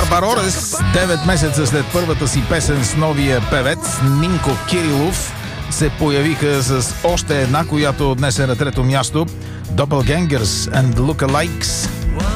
Барорес, 9 месеца след първата си песен с новия певец Нинко Кирилов, се появиха с още една, която днес е на трето място. Doppelgangers and Lookalikes.